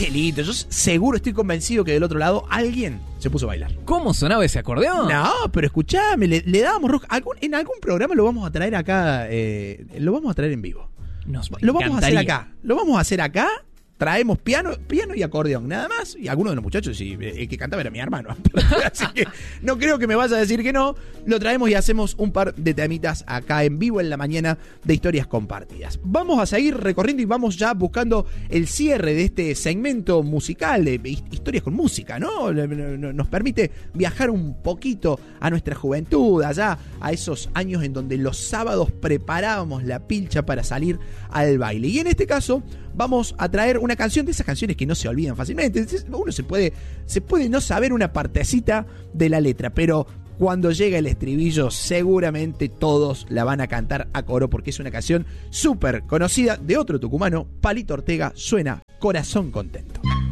lindo. Yo seguro, estoy convencido que del otro lado alguien se puso a bailar. ¿Cómo sonaba ese acordeón? No, pero escuchame, le dábamos rock. En algún programa lo vamos a traer acá, lo vamos a traer en vivo. Lo vamos a hacer acá. Lo vamos a hacer acá. Traemos piano y acordeón, nada más. Y algunos de los muchachos, sí, el que cantaba era mi hermano. Así que no creo que me vayas a decir que no. Lo traemos y hacemos un par de temitas acá en vivo en la mañana de Historias Compartidas. Vamos a seguir recorriendo y vamos ya buscando el cierre de este segmento musical de Historias con Música, ¿no? Nos permite viajar un poquito a nuestra juventud, allá a esos años en donde los sábados preparábamos la pilcha para salir al baile. Y en este caso vamos a traer una canción de esas canciones que no se olvidan fácilmente. Uno se puede no saber una partecita de la letra, pero cuando llega el estribillo seguramente todos la van a cantar a coro porque es una canción súper conocida de otro tucumano, Palito Ortega. Suena Corazón Contento.